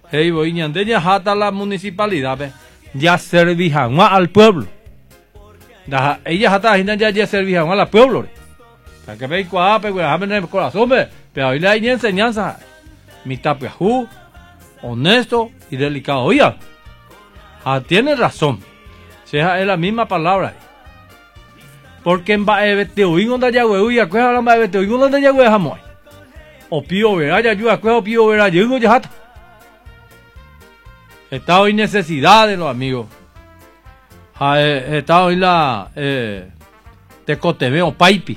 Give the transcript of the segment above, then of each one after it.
Hey, voy ñandeña hasta la municipalidad, ve. Ya servijan al pueblo. Ella hasta ya servijan al pueblo. Para que veis cuape, güey, en el corazón, ve. Pero hoy le hay enseñanza. Mi tapiajú, honesto y delicado. Oiga, tiene razón. Sea es la misma palabra. Porque en baebete oigo donde ya güey, ya cuesta la baebete oigo donde ya güey jamón. O pío verá ya yo cuesta pío verá yo ya hasta. Está hoy necesidad de los amigos. Está hoy la tecoteveo paipi.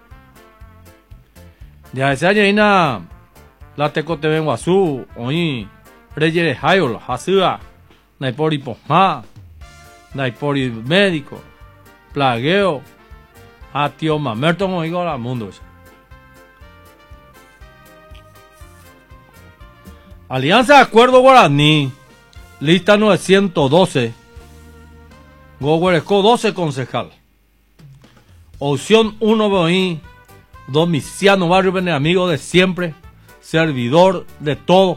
Ya se haya la tecoteveo azul hoy reyes hayo hasua naipori pomá naipori médico plagueo a tío mamerto oigo la mundo. Alianza de Acuerdo Guaraní. Lista 912. Gogueresco 12 concejal. Opción 1 Boín. Domiciano Barrio Bene, amigo de siempre. Servidor de todo.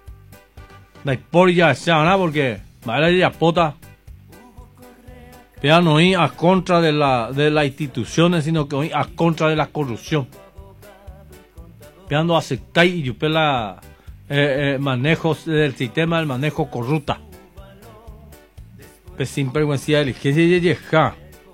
Ya porque vale ya pota. Ya no hoy a contra de las instituciones, sino que hoy a contra de la corrupción. Ya no aceptáis y yo pela manejos del sistema del manejo corrupta. Pues sin vergüenza de que se llega.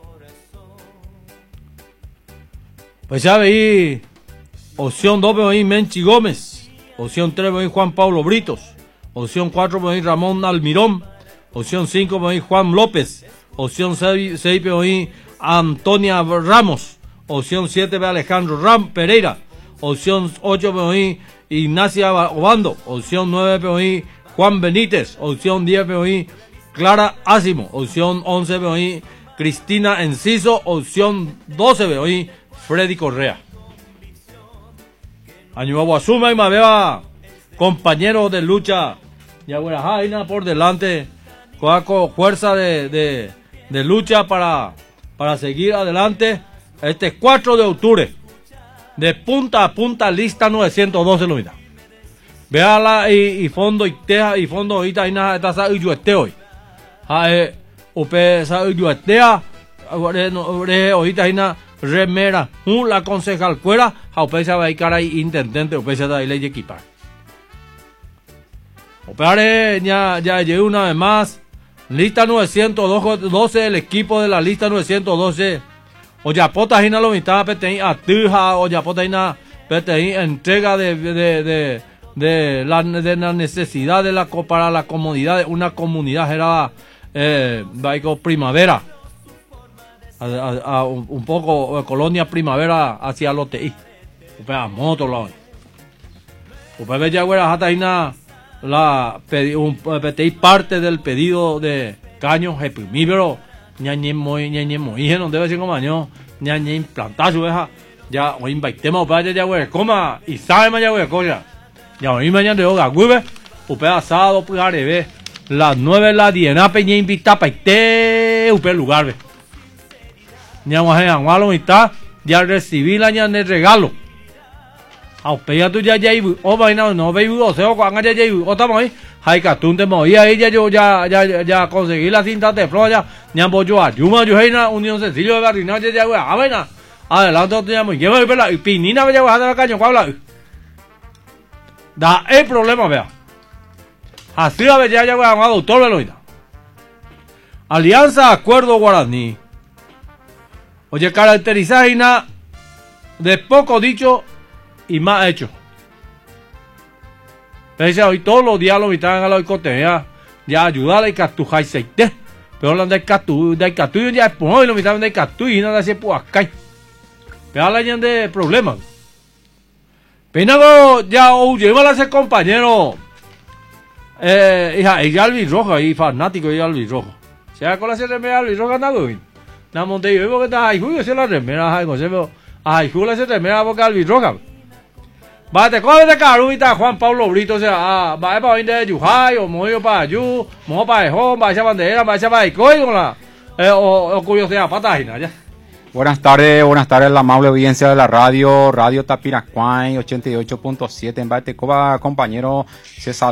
Pues ya veí. Opción 2 veí Menchi Gómez. Opción 3 veí Juan Pablo Britos. Opción 4 veí Ramón Almirón. Opción 5 veí Juan López. Opción 6 veí Antonia Ramos. Opción 7 veí Alejandro Pereira. Opción 8 veí Ignacia Obando. Opción 9 veí Juan Benítez. Opción 10 veí Clara Ásimo. Opción 11 veí Cristina Enciso. Opción 12 veí Freddy Correa. Añuaguazuma y Mabea, compañeros de lucha. Yaguarajaina por delante. Con fuerza de lucha para seguir adelante. Este 4 de octubre. De punta a punta, lista 912 lo mira. Véala y fondo y teja y fondo ahorita está sa uyuete hoy. Upe sa uyuetea ahorita ina remera la concejal fuera upe se va a cara intendente upe se da ley de equipar. Upe ya llegué una vez más. Lista 912, el equipo de la lista 912. Oyapota hina lo mitad petein atuja, oyapota hina petein entrega de la necesidad de para la comodidad de una comunidad era primavera. Un poco colonia primavera hacia los TI. Upe a moto la. Upe ve ya güera hata hina la pedí parte del pedido de caños primero ñañemo no debe ser como año ñañe implantar su veja ya o invitemos para ya güey coma y sabe más ya güey cosa ya hoy mañana de hoga güey upe asado pues arebe las 9 las 10 na peña invita para este upe lugar ve ña guajalo mitad ya recibí la ña de regalo ya tú ya o vaina no veo o sea cuando ya o estamos ahí hay catunte moía ahí ya yo ya conseguí la cinta de flor ya ñambo yo ayuma yo hay una unión sencillo de barrina ya güey a vaina adelante te llamo lleva el pela y pinina ya bajar la caña cuál da el problema vea así a ver ya güey a doctor Veloida Alianza Acuerdo Guaraní. Oye, caracterizar de poco dicho y más hecho. Pese a hoy todos los días lo invitan a la oicotea, ya ayudarle a catujar y seite. Pero la de catu ya es por hoy lo invitan de catu y nada se puede acá. Pero la de problemas. Pero ya lleva a ese compañero. Y Alvis Rojo, y fanático de Alvis Rojo. Se va con la remera Alvis Rojo andando bien. La monte yo porque está ahí, se la remera, ay, José, ay, Julio se remera porque Alvis Rojo. Bate, ¿cuál es carumita Juan Pablo Brito? O sea, va para ir de Yujay, o mojo para Yu, mojo para Ejón, va a esa bandera, va a esa para Icoy, o cuyo sea patágina, ya. Buenas tardes, la amable audiencia de la radio Tapiracuay 88.7 en Batecoba, compañero César.